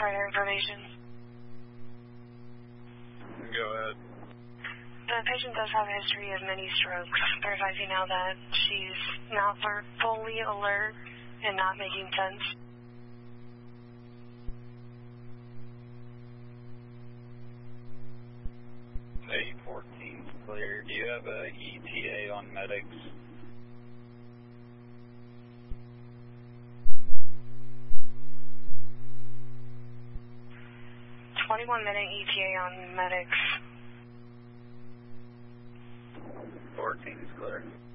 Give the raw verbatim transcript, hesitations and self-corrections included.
prior information. Go ahead. The patient does have a history of many strokes. They're advising now that she's not fully alert and not making sense. eight fourteen clear. Do you have a E T A on medics? twenty-one minute E T A on medics. fourteen is clear.